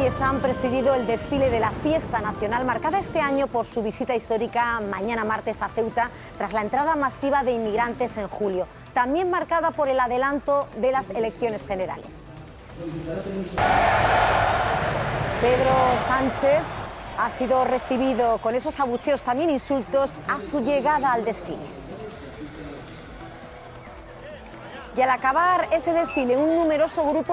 militares han presidido el desfile de la fiesta nacional, marcada este año por su visita histórica mañana martes a Ceuta, tras la entrada masiva de inmigrantes en julio, también marcada por el adelanto de las elecciones generales. Pedro Sánchez ha sido recibido con esos abucheos, también insultos, a su llegada al desfile. Y al acabar ese desfile, un numeroso grupo